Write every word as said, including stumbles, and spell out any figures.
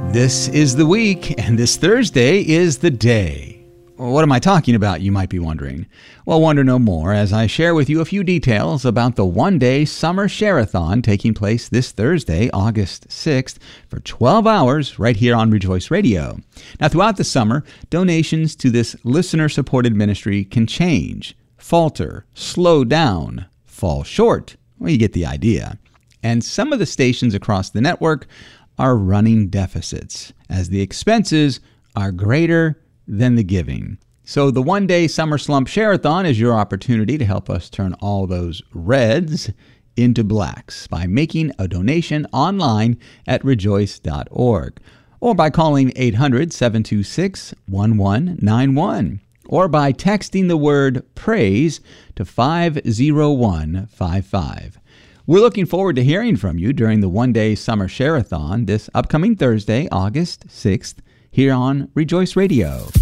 This is the week, and this Thursday is the day. What am I talking about, you might be wondering? Well, wonder no more as I share with you a few details about the one-day summer share-a-thon taking place this Thursday, August sixth, for twelve hours right here on Rejoice Radio. Now, throughout the summer, donations to this listener-supported ministry can change, falter, slow down, fall short. Well, you get the idea. And some of the stations across the network are running deficits, as the expenses are greater than the giving. So the one-day Summer Slump Share-a-thon is your opportunity to help us turn all those reds into blacks by making a donation online at rejoice dot org, or by calling eight hundred, seven two six, one one nine one, or by texting the word PRAISE to five zero one five five. We're looking forward to hearing from you during the one-day Summer Share-a-thon this upcoming Thursday, August sixth, here on Rejoice Radio.